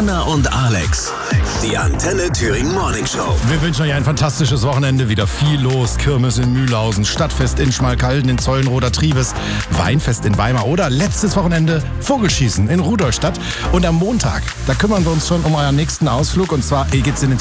Anna und Alex. Die Antenne Thüringen Morning Show. Wir wünschen euch ein fantastisches Wochenende. Wieder viel los. Kirmes in Mühlhausen, Stadtfest in Schmalkalden, in Zollenroder Triebes, Weinfest in Weimar oder letztes Wochenende Vogelschießen in Rudolstadt. Und am Montag, da kümmern wir uns schon um euren nächsten Ausflug. Und zwar geht's in den